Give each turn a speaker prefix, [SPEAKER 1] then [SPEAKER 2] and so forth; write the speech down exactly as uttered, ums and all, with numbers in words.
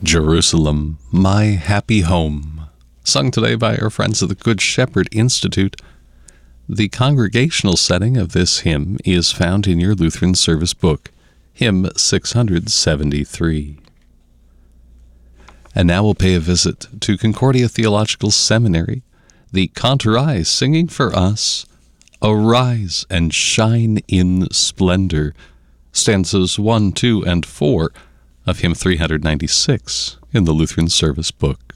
[SPEAKER 1] Jerusalem, My Happy Home, sung today by our friends of the Good Shepherd Institute. The congregational setting of this hymn is found in your Lutheran service book, hymn six hundred seventy-three. And now we'll pay a visit to Concordia Theological Seminary, the Cantorais singing for us, Arise and Shine in Splendor, stanzas one, two, and four of hymn three hundred ninety-six in the Lutheran service book.